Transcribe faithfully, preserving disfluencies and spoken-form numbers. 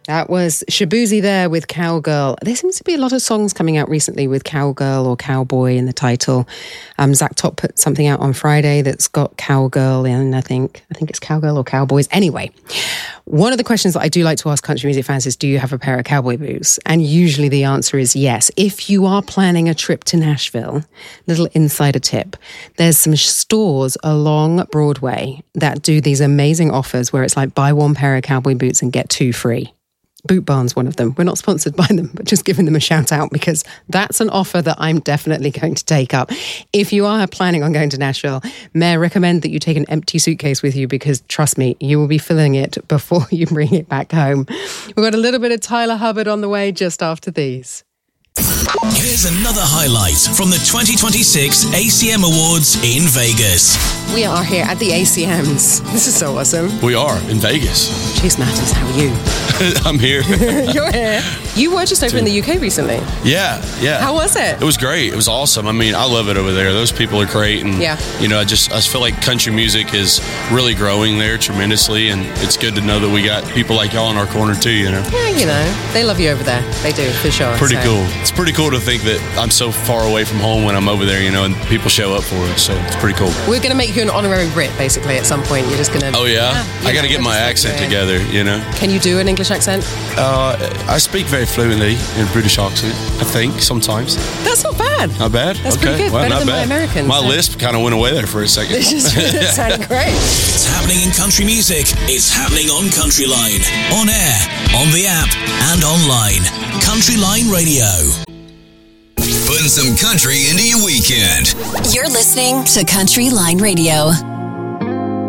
That was Shaboozey there with Cowgirl. There seems to be a lot of songs coming out recently with cowgirl or cowboy in the title. Um, Zach Top put something out on Friday that's got cowgirl in, I think. I think it's cowgirl or cowboys. Anyway, one of the questions that I do like to ask country music fans is, do you have a pair of cowboy boots? And usually the answer is yes. If you are planning a trip to Nashville, little insider tip, there's some stores along Broadway that do these amazing offers where it's like buy one pair of cowboy boots and get two free. Boot Barn's one of them. We're not sponsored by them, but just giving them a shout out because that's an offer that I'm definitely going to take up. If you are planning on going to Nashville, may I recommend that you take an empty suitcase with you because trust me, you will be filling it before you bring it back home. We've got a little bit of Tyler Hubbard on the way just after these. Here's another highlight from the twenty twenty-six A C M Awards in Vegas. We are here at the A C Ms. This is so awesome. We are in Vegas. Chase Matters, how are you? I'm here. You're here. You were just over in the U K recently. Yeah, yeah. How was it? It was great. It was awesome. I mean, I love it over there. Those people are great. And, yeah. you know, I just I just feel like country music is really growing there tremendously. And it's good to know that we got people like y'all in our corner too, you know? Yeah, you know, they love you over there. They do, for sure. Pretty so. cool. It's pretty cool to think that I'm so far away from home when I'm over there, you know, and people show up for us. So it's pretty cool. We're going to make you an honorary Brit, basically, at some point. You're just going to... Oh, yeah? yeah I got to get my accent together, you know? Can you do an English accent? Uh, I speak very fluently in British accent, I think, sometimes. That's not bad. Not bad? That's okay. pretty good. Well, Better not than bad. my American. My so. lisp kind of went away there for a second. It just sounded great. It's happening in country music. It's happening on Country Line. On air, on the app, and online. Country Line Radio. Putting some country into your weekend. You're listening to Country Line Radio.